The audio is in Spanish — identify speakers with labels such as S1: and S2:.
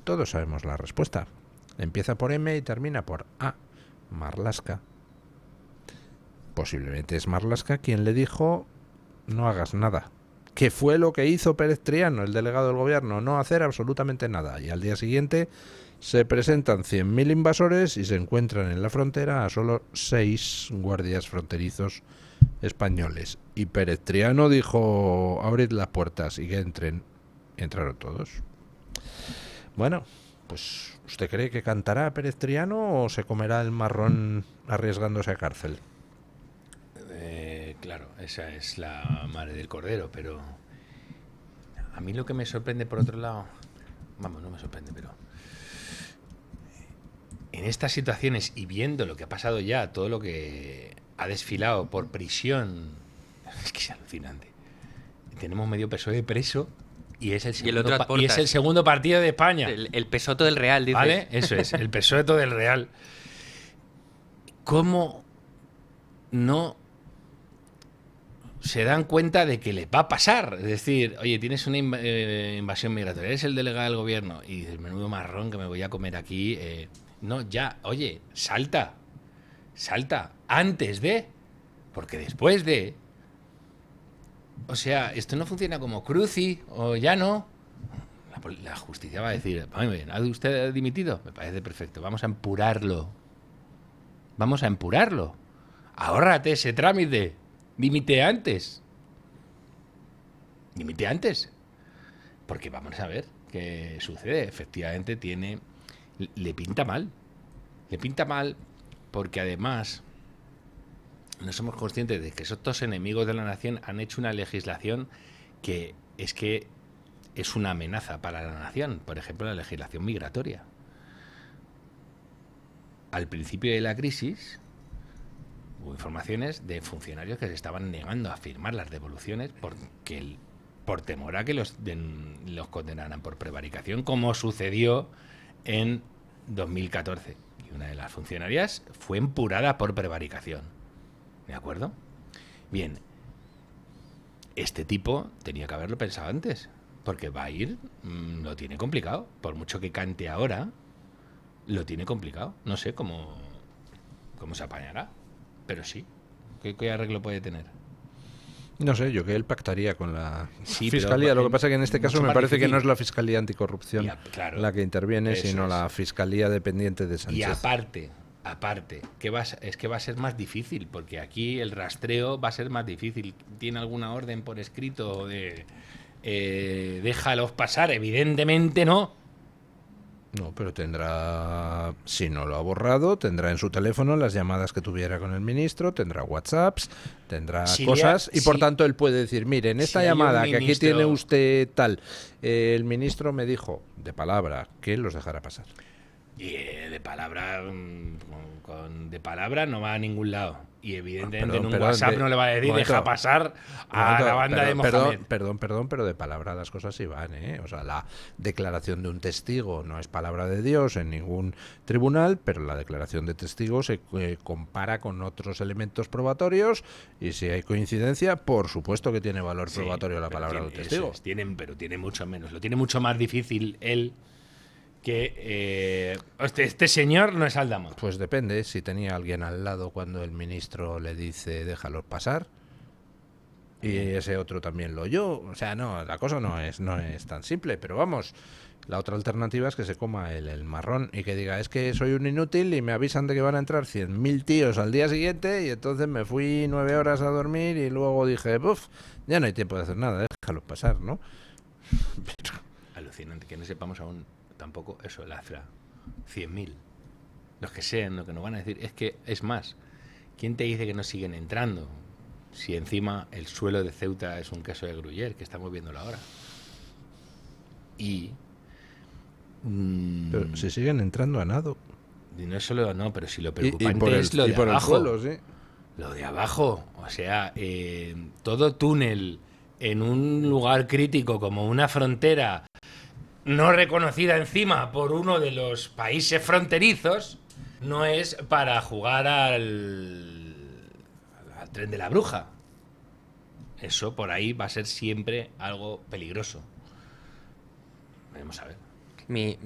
S1: todos sabemos la respuesta. Empieza por M y termina por A. Marlaska. Posiblemente es Marlaska quien le dijo no hagas nada. Que fue lo que hizo Pérez Triano, el delegado del gobierno, no hacer absolutamente nada. Y al día siguiente se presentan 100.000 invasores y se encuentran en la frontera a solo 6 guardias fronterizos españoles. Y Pérez Triano dijo, abrid las puertas y que entren. Y entraron todos. Bueno, pues ¿usted cree que cantará Pérez Triano o se comerá el marrón arriesgándose a cárcel?
S2: Claro, esa es la madre del cordero, pero a mí lo que me sorprende por otro lado, vamos, no me sorprende, pero en estas situaciones y viendo lo que ha pasado ya, todo lo que ha desfilado por prisión, es que es alucinante. Tenemos medio PSOE preso y es el segundo partido de España.
S3: El Pesoto del Real, dice.
S2: ¿Vale? Eso es, el PSOE del Real. ¿Cómo no se dan cuenta de que les va a pasar? Es decir, oye, tienes una invasión migratoria, eres el delegado del gobierno y dices, menudo marrón que me voy a comer aquí. No, ya, oye, salta, antes de, porque después de... O sea, esto no funciona como Cruci o Llano. La justicia va a decir, muy bien, ¿ha usted dimitido? Me parece perfecto, vamos a empurarlo. Ahórrate ese trámite. Dimite antes. Porque vamos a ver qué sucede. Efectivamente le pinta mal. Porque además no somos conscientes de que estos enemigos de la nación han hecho una legislación que es una amenaza para la nación. Por ejemplo, la legislación migratoria. Al principio de la crisis hubo informaciones de funcionarios que se estaban negando a firmar las devoluciones por temor a que los condenaran por prevaricación, como sucedió en 2014. Y una de las funcionarias fue empurada por prevaricación. ¿De acuerdo? Bien, este tipo tenía que haberlo pensado antes, porque va a ir, lo tiene complicado. Por mucho que cante ahora, lo tiene complicado. No sé cómo se apañará. Pero sí, ¿qué arreglo puede tener?
S1: No sé, yo que él pactaría con la
S2: Sí,
S1: Fiscalía. Lo que pasa es que en este caso me parece
S2: difícil.
S1: que no es la Fiscalía Anticorrupción la que interviene, sino la Fiscalía dependiente de Sánchez.
S2: Y aparte, que va a ser más difícil, porque aquí el rastreo va a ser más difícil. ¿Tiene alguna orden por escrito de déjalos pasar? Evidentemente no.
S1: No, pero tendrá, si no lo ha borrado, tendrá en su teléfono las llamadas que tuviera con el ministro, tendrá WhatsApps, tendrá cosas, y por tanto él puede decir, mire, en esta llamada que aquí tiene usted tal, el ministro me dijo, de palabra, que los dejará pasar.
S2: Y de palabra, de palabra no va a ningún lado. Y evidentemente en un WhatsApp no le va a decir deja pasar a la banda de Mohamed.
S1: Perdón, pero de palabra las cosas sí van, ¿eh? O sea, la declaración de un testigo no es palabra de Dios en ningún tribunal, pero la declaración de testigo se compara con otros elementos probatorios y si hay coincidencia, por supuesto que tiene valor probatorio la palabra de un testigo.
S2: Pero tiene mucho menos. Lo tiene mucho más difícil él que este señor no es Aldama.
S1: Pues depende, si tenía alguien al lado cuando el ministro le dice déjalos pasar y ese otro también lo oyó. O sea, no, la cosa no es tan simple, pero vamos, la otra alternativa es que se coma el marrón y que diga es que soy un inútil y me avisan de que van a entrar 100.000 tíos al día siguiente y entonces me fui 9 horas a dormir y luego dije, ya no hay tiempo de hacer nada, déjalos pasar, ¿no?
S2: Pero... Alucinante, que no sepamos aún tampoco eso, la cifra 100.000, los que sean, lo que nos van a decir es que es más. ¿Quién te dice que no siguen entrando? Si encima el suelo de Ceuta es un queso de Gruyère, que estamos viéndolo ahora. Y
S1: pero si siguen entrando a nado.
S2: Y no es solo pero si lo preocupante es lo de abajo.
S1: Suelo, ¿sí?
S2: Lo de abajo, o sea, todo túnel en un lugar crítico como una frontera no reconocida encima por uno de los países fronterizos, no es para jugar al tren de la bruja. Eso por ahí va a ser siempre algo peligroso. Vamos a ver.
S3: Mi